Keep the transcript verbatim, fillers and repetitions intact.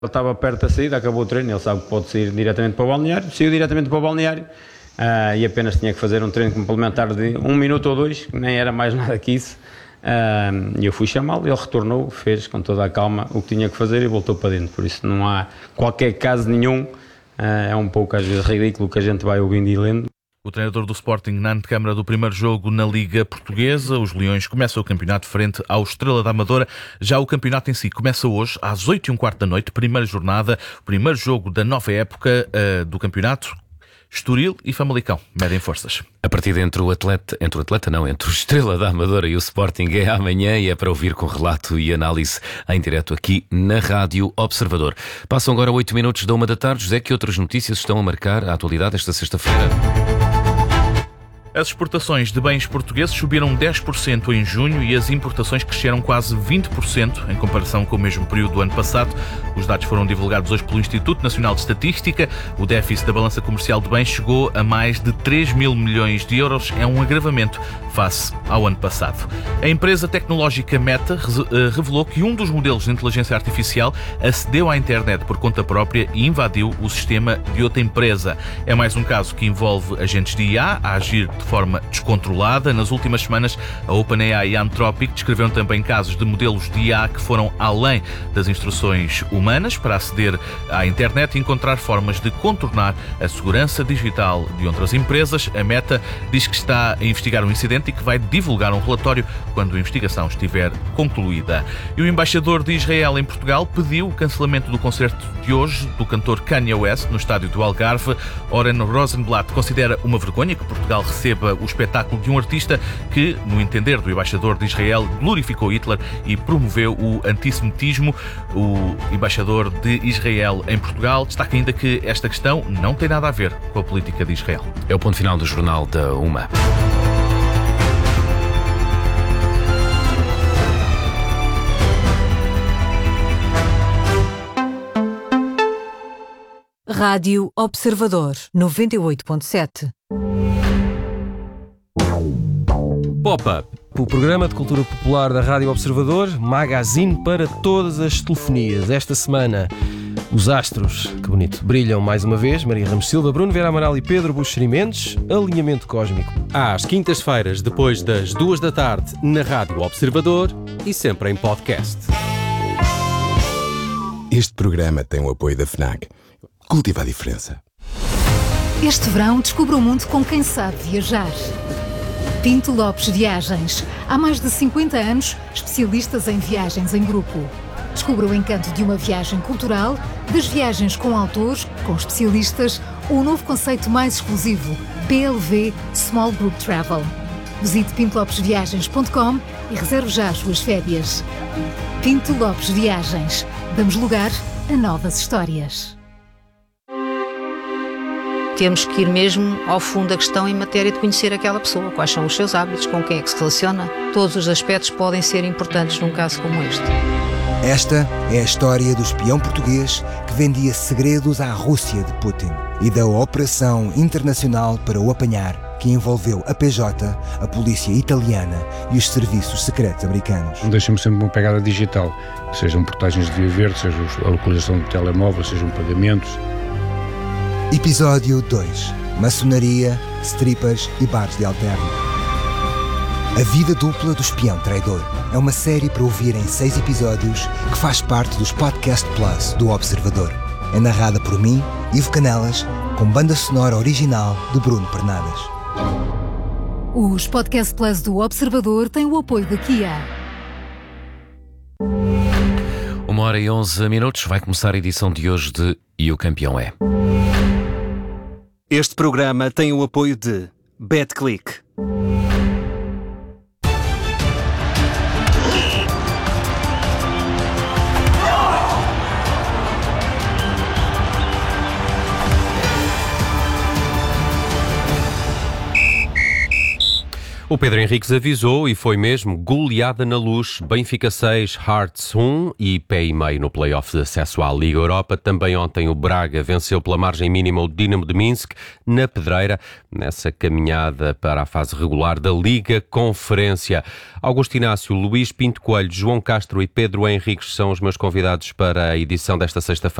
Ele estava perto da saída, acabou o treino, ele sabe que pode sair diretamente para o balneário, saiu diretamente para o balneário uh, e apenas tinha que fazer um treino complementar de um minuto ou dois, nem era mais nada que isso. E uh, eu fui chamá-lo, ele retornou, fez com toda a calma o que tinha que fazer e voltou para dentro. Por isso não há qualquer caso nenhum, uh, é um pouco às vezes ridículo que a gente vai ouvindo e lendo. O treinador do Sporting na antecâmara do primeiro jogo na Liga Portuguesa. Os Leões começam o campeonato frente ao Estrela da Amadora. Já o campeonato em si começa hoje às oito e um quarto da noite, primeira jornada, o primeiro jogo da nova época uh, do campeonato. Estoril e Famalicão medem forças. A partida entre o atleta, entre o atleta não, entre o Estrela da Amadora e o Sporting é amanhã e é para ouvir com relato e análise em direto aqui na Rádio Observador. Passam agora oito minutos da uma da tarde. José, que outras notícias estão a marcar a atualidade esta sexta-feira? As exportações de bens portugueses subiram dez por cento em junho e as importações cresceram quase vinte por cento em comparação com o mesmo período do ano passado. Os dados foram divulgados hoje pelo Instituto Nacional de Estatística. O déficit da balança comercial de bens chegou a mais de três mil milhões de euros. É um agravamento face ao ano passado. A empresa tecnológica Meta revelou que um dos modelos de inteligência artificial acedeu à internet por conta própria e invadiu o sistema de outra empresa. É mais um caso que envolve agentes de I A a agir de forma descontrolada. Nas últimas semanas, a OpenAI e a Anthropic descreveram também casos de modelos de I A que foram além das instruções humanas para aceder à internet e encontrar formas de contornar a segurança digital de outras empresas. A Meta diz que está a investigar o incidente e que vai divulgar um relatório quando a investigação estiver concluída. E o embaixador de Israel em Portugal pediu o cancelamento do concerto de hoje do cantor Kanye West no estádio do Algarve. Oren Rosenblatt considera uma vergonha que Portugal receba o espetáculo de um artista que, no entender do embaixador de Israel, glorificou Hitler e promoveu o antissemitismo. O embaixador de Israel em Portugal destaca ainda que esta questão não tem nada a ver com a política de Israel. É o ponto final do Jornal da Uma. Rádio Observador, noventa e oito ponto sete. Pop-Up, o programa de cultura popular da Rádio Observador, magazine para todas as telefonias. Esta semana, os astros, que bonito, brilham mais uma vez. Maria Ramos Silva, Bruno Vera Amaral e Pedro Buxeri Mendes. Alinhamento cósmico. Às quintas-feiras, depois das duas da tarde, na Rádio Observador e sempre em podcast. Este programa tem o apoio da FNAC. Cultiva a diferença. Este verão, descubra o mundo com quem sabe viajar. Pinto Lopes Viagens. Há mais de cinquenta anos, especialistas em viagens em grupo. Descubra o encanto de uma viagem cultural, das viagens com autores, com especialistas, ou o novo conceito mais exclusivo, P L V Small Group Travel. Visite pinto lopes viagens ponto com e reserve já as suas férias. Pinto Lopes Viagens. Damos lugar a novas histórias. Temos que ir mesmo ao fundo da questão em matéria de conhecer aquela pessoa, quais são os seus hábitos, com quem é que se relaciona. Todos os aspectos podem ser importantes num caso como este. Esta é a história do espião português que vendia segredos à Rússia de Putin e da operação internacional para o apanhar, que envolveu a P J, a polícia italiana e os serviços secretos americanos. Deixa-me sempre uma pegada digital, sejam portagens de via verde, seja a localização de telemóvel, sejam pagamentos. Episódio dois. Maçonaria, strippers e bares de alterno. A vida dupla do espião traidor é uma série para ouvir em seis episódios que faz parte dos Podcast Plus do Observador. É narrada por mim, Ivo Canelas, com banda sonora original de Bruno Pernadas. Os Podcast Plus do Observador têm o apoio da Kia. Uma hora e onze minutos, vai começar a edição de hoje de E o Campeão é. Este programa tem o apoio de BetClick. O Pedro Henriques avisou e foi mesmo goleada na Luz. Benfica seis, Hearts um e pé e meio no play-off de acesso à Liga Europa. Também ontem o Braga venceu pela margem mínima o Dinamo de Minsk na Pedreira, nessa caminhada para a fase regular da Liga Conferência. Augusto Inácio, Luís Pinto Coelho, João Castro e Pedro Henriques são os meus convidados para a edição desta sexta-feira